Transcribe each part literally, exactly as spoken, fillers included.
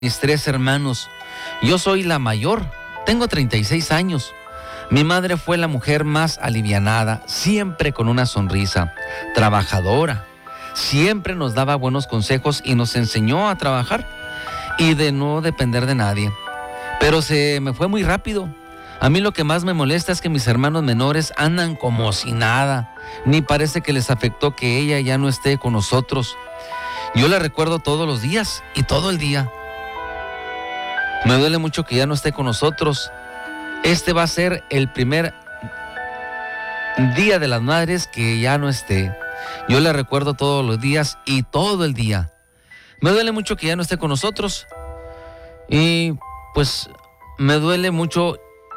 mis tres hermanos. Yo soy la mayor, tengo treinta y seis años. Mi madre fue la mujer más alivianada, siempre con una sonrisa, trabajadora. Siempre nos daba buenos consejos y nos enseñó a trabajar y de no depender de nadie. Pero se me fue muy rápido. A mí lo que más me molesta es que mis hermanos menores andan como si nada. Ni parece que les afectó que ella ya no esté con nosotros. Yo la recuerdo todos los días y todo el día. Me duele mucho que ya no esté con nosotros. Este va a ser el primer día de las madres que ya no esté. Yo la recuerdo todos los días y todo el día. Me duele mucho que ya no esté con nosotros. Y pues me duele mucho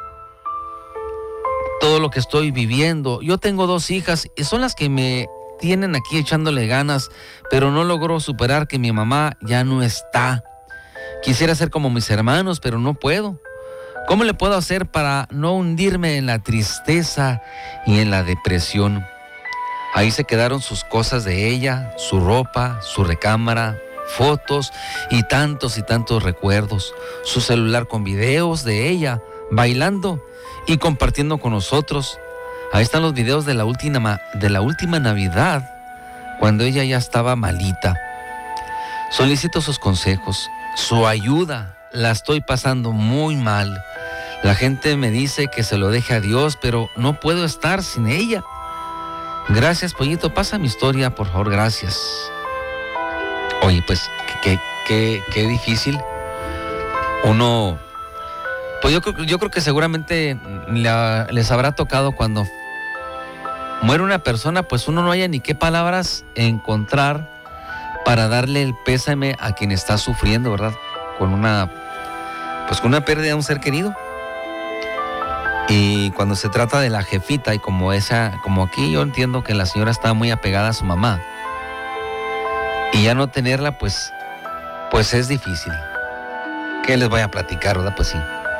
todo lo que estoy viviendo. Yo tengo dos hijas y son las que me tienen aquí echándole ganas, pero no logro superar que mi mamá ya no está. Quisiera ser como mis hermanos, pero no puedo. ¿Cómo le puedo hacer para no hundirme en la tristeza y en la depresión? Ahí se quedaron sus cosas de ella, su ropa, su recámara, fotos y tantos y tantos recuerdos. Su celular con videos de ella bailando y compartiendo con nosotros. Ahí están los videos de la última, de la última Navidad, cuando ella ya estaba malita. Solicito sus consejos, su ayuda. La estoy pasando muy mal. La gente me dice que se lo deje a Dios, pero no puedo estar sin ella. Gracias, Pollito. Pasa mi historia, por favor, gracias. Oye, pues, qué, qué, qué difícil. Uno, pues yo, yo creo que seguramente la, les habrá tocado cuando muere una persona, pues uno no haya ni qué palabras encontrar para darle el pésame a quien está sufriendo, ¿verdad? Con una, pues con una pérdida de un ser querido. Y cuando se trata de la jefita y como esa, como aquí yo entiendo que la señora estaba muy apegada a su mamá. Y ya no tenerla, pues, pues es difícil. ¿Qué les voy a platicar, verdad? Pues sí.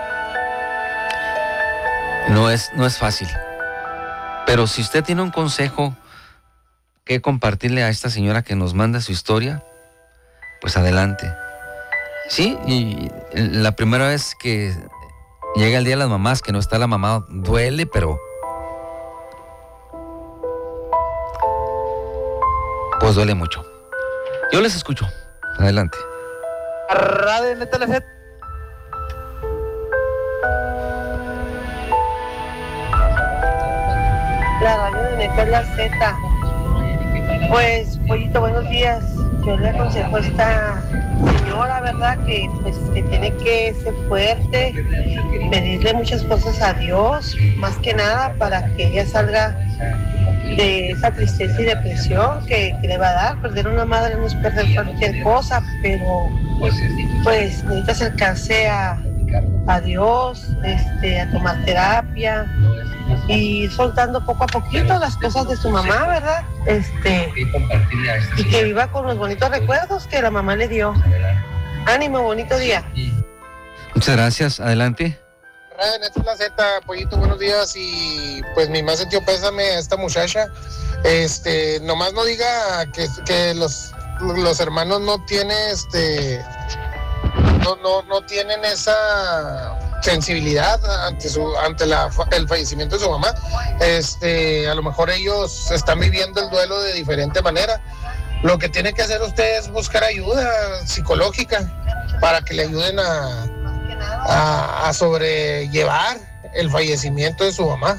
No es, no es fácil. Pero si usted tiene un consejo que compartirle a esta señora que nos manda su historia, pues adelante. Sí, y la primera vez que llega el Día de las Mamás, que no está la mamá, duele, pero pues duele mucho. Yo les escucho. Adelante. La radio de Neta la Z. Pues, Pollito, buenos días. Yo le aconsejo a esta señora, ¿verdad? Que pues que tiene que ser fuerte, pedirle muchas cosas a Dios, más que nada para que ella salga de esa tristeza y depresión que, que le va a dar. Perder una madre no es perder cualquier cosa, pero pues necesita acercarse a, a Dios, este, a tomar terapia y soltando poco a poquito las cosas de su mamá, ¿verdad? Este, y que viva con los bonitos recuerdos que la mamá le dio. Ánimo, bonito día. Muchas gracias, adelante. Esta es la Z, Pollito, buenos días. Y pues mi más sentido pésame a esta muchacha. Este, nomás no diga que, que los, los hermanos no tienen este no, no, no tienen esa sensibilidad ante su ante la, el fallecimiento de su mamá. Este, a lo mejor ellos están viviendo el duelo de diferente manera. Lo que tiene que hacer usted es buscar ayuda psicológica para que le ayuden a, a, a sobrellevar el fallecimiento de su mamá.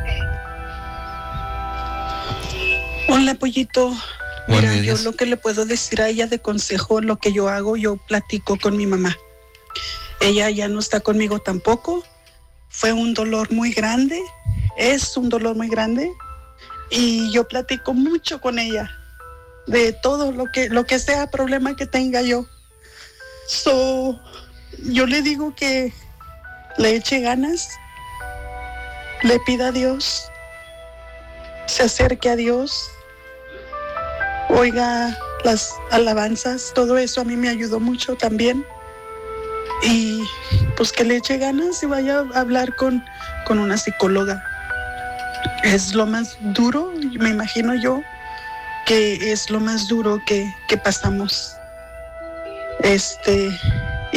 Hola, Pollito. Mira, Buenos yo días. lo que le puedo decir a ella de consejo, lo que yo hago, yo platico con mi mamá. Ella ya no está conmigo tampoco. Fue un dolor muy grande, es un dolor muy grande. Y yo platico mucho con ella de todo lo que, lo que sea problema que tenga yo. So, yo le digo que le eche ganas, le pida a Dios, se acerque a Dios, oiga las alabanzas, todo eso a mí me ayudó mucho también. Y pues que le eche ganas y vaya a hablar con, con una psicóloga. Es lo más duro, me imagino yo, que es lo más duro que, que pasamos. Este,